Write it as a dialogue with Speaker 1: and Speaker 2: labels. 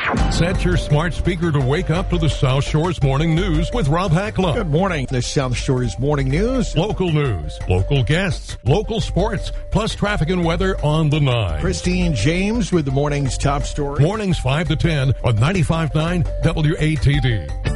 Speaker 1: Set your smart speaker to wake up to the South Shore's Morning News with Rob Hackla.
Speaker 2: Good morning. The South Shore's Morning News.
Speaker 1: Local news, local guests, local sports, plus traffic and weather on the 9.
Speaker 2: Christine James with the morning's top story.
Speaker 1: Mornings 5 to 10 on 95.9 WATD.